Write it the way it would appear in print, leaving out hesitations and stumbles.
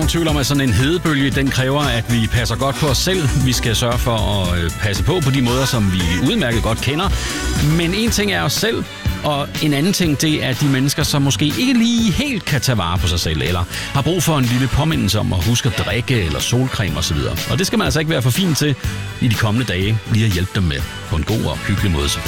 nogen tvivl om, at sådan en hedebølge, den kræver, at vi passer godt på os selv. Vi skal sørge for at passe på de måder, som vi udmærket godt kender. Men en ting er os selv, og en anden ting, det er de mennesker, som måske ikke lige helt kan tage vare på sig selv, eller har brug for en lille påmindelse om at huske at drikke, eller solcreme osv. Og det skal man altså ikke være for fin til i de kommende dage, lige at hjælpe dem med på en god og hyggelig måde.